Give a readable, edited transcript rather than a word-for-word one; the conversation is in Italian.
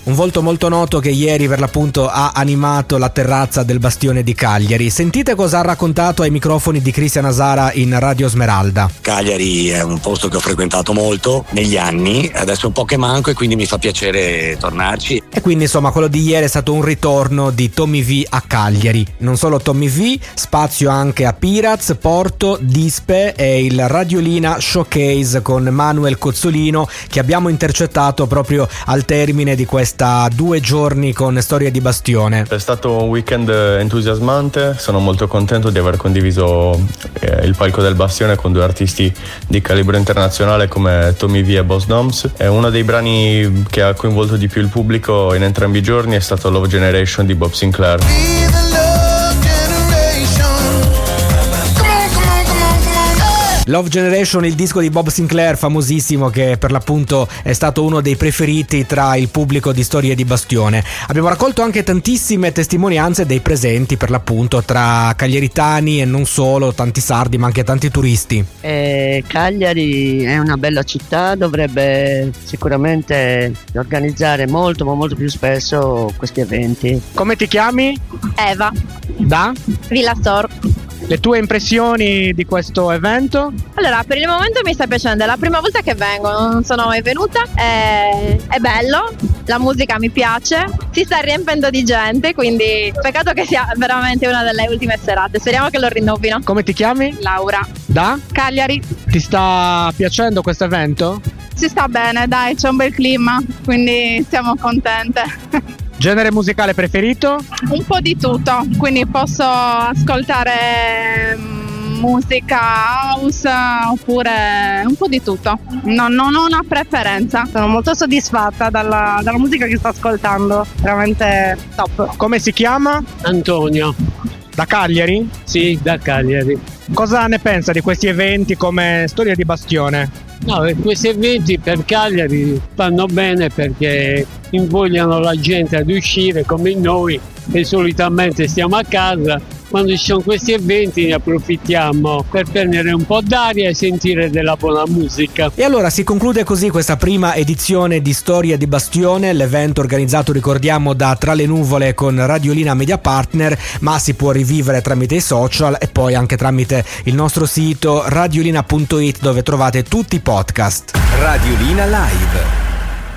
Un volto molto noto che ieri per l'appunto ha animato la terrazza del Bastione di Cagliari. Sentite cosa ha raccontato ai microfoni di Cristian Asara in Radio Smeralda. Cagliari è un posto che ho frequentato molto negli anni, adesso è un po' che manco e quindi mi fa piacere tornarci. E quindi insomma quello di ieri è stato un ritorno di Tommy V a Cagliari. Non solo Tommy V, spazio anche a Piraz, Porto, Dispe e il Radiolina Showcase con Manuel Cozzolino che abbiamo intercettato proprio al termine di questa 2 giorni con Storia di Bastione. È stato un weekend entusiasmante, sono molto contento di aver condiviso il palco del Bastione con 2 artisti di calibro internazionale come Tommy V e Boss Doms. E uno dei brani che ha coinvolto di più il pubblico in entrambi i giorni è stato Love Generation di Bob Sinclair. Love Generation, il disco di Bob Sinclair famosissimo che per l'appunto è stato uno dei preferiti tra il pubblico di Storie di Bastione. Abbiamo raccolto anche tantissime testimonianze dei presenti per l'appunto tra cagliaritani e non solo, tanti sardi ma anche tanti turisti. Cagliari è una bella città, dovrebbe sicuramente organizzare molto ma molto più spesso questi eventi. Come ti chiami? Eva, Da? Villa Sor. Le tue impressioni di questo evento? Allora, per il momento mi sta piacendo, è la prima volta che vengo, non sono mai venuta, è bello, la musica mi piace, si sta riempendo di gente, quindi peccato che sia veramente una delle ultime serate, speriamo che lo rinnovino. Come ti chiami? Laura. Da? Cagliari. Ti sta piacendo questo evento? Si sta bene, dai, c'è un bel clima, quindi siamo contente. Genere musicale preferito? Un po' di tutto, quindi posso ascoltare musica house oppure un po' di tutto. Non ho una preferenza. Sono molto soddisfatta dalla musica che sto ascoltando, veramente top. Come si chiama? Antonio. Da Cagliari? Sì, da Cagliari. Cosa ne pensa di questi eventi come Storia di Bastione? No, questi eventi per Cagliari fanno bene perché invogliano la gente ad uscire come noi che solitamente stiamo a casa. Quando ci sono questi eventi ne approfittiamo per prendere un po' d'aria e sentire della buona musica. E allora si conclude così questa prima edizione di Storia di Bastione, l'evento organizzato, ricordiamo, da Tra le Nuvole con Radiolina Media Partner, ma si può rivivere tramite i social e poi anche tramite il nostro sito radiolina.it dove trovate tutti i podcast. Radiolina Live.